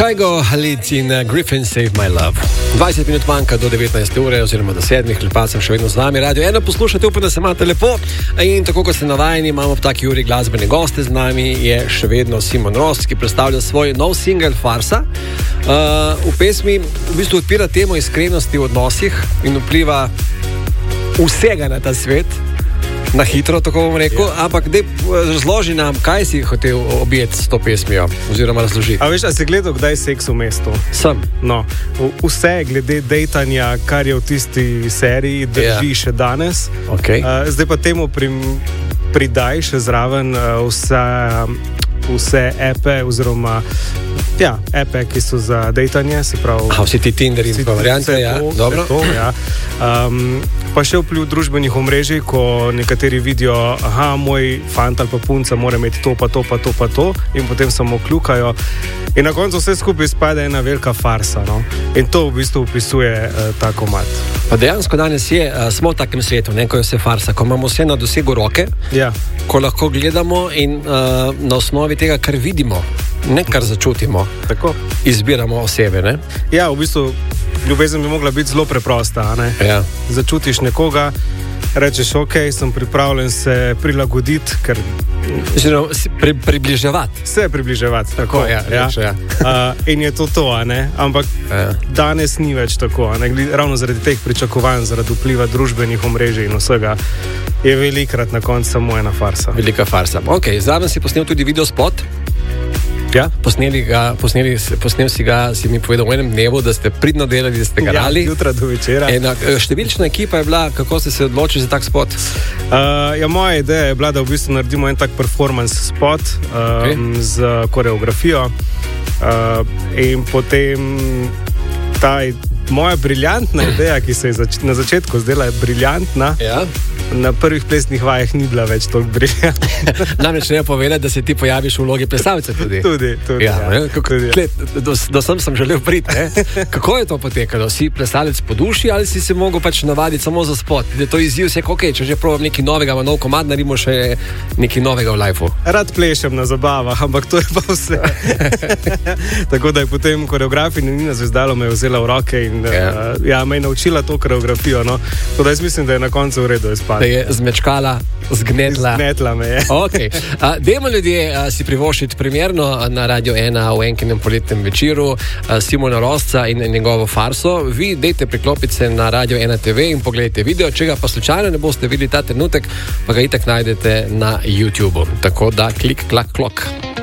Kygo, Halid in Griffin Save My Love. 20 minut manjka do 19 ure oziroma do 7, lepa sem še vedno z vami. Radio 1 poslušate, upam, da se imate lepo. In tako kot ste navajeni, imamo v taki uri glasbene goste z nami. Je še vedno Simon Ross, ki predstavlja svoj nov singel Farsa. V pesmi v bistvu odpira temo iskrenosti v odnosih in vpliva vsega na ta svet. Na hitro, tako bom rekel, ampak razloži nam, kaj si hotel objeti s to pesmijo, oziroma razloži. A veš, a si gledal, kdaj je seks v mestu? Sem. No, vse glede dejtanja, kar je v tisti seriji, drži še danes. Okay. Zdaj pa temu pridaj še zraven vse epe, oziroma epe, ki so za dejtanje, se pravi... Vsi ti Tinder in variante, dobro. Pa še vpliv družbenih omrežij, ko nekateri vidijo, moj fant ali pa punca mora imeti to, pa to, pa to, pa to, in potem samo kljukajo. In na koncu vse skupaj spada ena velika farsa, no? In to v bistvu opisuje ta komad. Pa dejansko danes smo v takem svetu, ko je vse farsa, ko imamo vse na dosegu roke, ko lahko gledamo in na osnovi tega, kar vidimo, ne kar začutimo, tako izbiramo osebe, ne? Ja, v bistvu ljubezen bi mogla biti zelo preprosta, ne? Ja. Začutiš nekoga, rečeš, ok, sem pripravljen se prilagoditi, ker... Približevati. Se približevati, tako. In je to, ne? Ampak danes ni več tako, ne? Ravno zaradi teh pričakovanj, zaradi vpliva družbenih omrežij in vsega, je velikrat na koncu samo ena farsa. Velika farsa. Ok, zraven si posnel tudi videospot. Ja. Posnel si ga, si mi povedal v enem dnevu, da ste pridno delali, da ste garali. Jutra do večera. Številčna ekipa je bila, kako ste se odločili za tak spot? Moja ideja je bila, da v bistvu naredimo en tak performance spot z koreografijo in potem moja briljantna ideja, ki se je na začetku zdela briljantna, na prvih plesnih vajah ni bila več toliko briljantna. Namreč treba povedati, da se ti pojaviš v vlogi plesalca tudi. Tudi. Do sem želel priti. Kako je to potekalo? Si plesalec po duši ali si se mogel pač navaditi samo za spot? Da je to izziv vse, če že probam nekaj novega, nov komad, naredimo še nekaj novega v lifeu. Rad plešem na zabavah, ampak to je pa vse. Tako da je potem koreografija Nina Zvezdalo me vzela v roke in me je naučila to koreografijo. No? Tako da jaz mislim, da je na koncu v redu izpadlo. Da je zmečkala, zgnetla. Zgnetla me je. Okay. Dajmo ljudje si privoščiti primerno na Radio 1 v enkinem poletnem večeru Simona Rossa in njegovo farso. Vi dejte priklopiti se na Radio 1 TV in pogledajte video. Če ga pa slučajno ne boste videli ta trenutek, pa ga itak najdete na YouTubeu. Tako da klik, klak, klok.